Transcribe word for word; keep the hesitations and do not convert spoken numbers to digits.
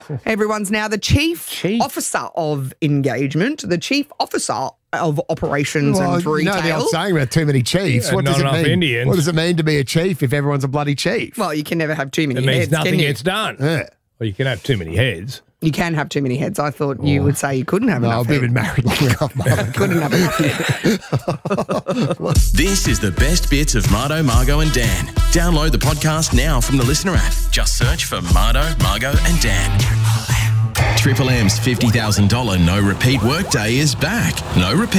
Everyone's now the chief, Chief. officer of engagement, the chief officer of operations Well, and you know the retail. old saying about too many chiefs. Yeah, what not does it enough mean? Indians. What does it mean to be a chief if everyone's a bloody chief? Well, you can never have too many It means heads, nothing can you? gets done. Yeah. Well, you can have too many heads. You can have too many heads. I thought you would say you couldn't have No, enough I've heads. been married long enough, Mother. Couldn't have enough heads. This is the best bits of Mardo, Margo and Dan. Download the podcast now from the Listener app. Just search for Mardo, Margo and Dan. Triple M's fifty thousand dollars no repeat workday is back. No repeat.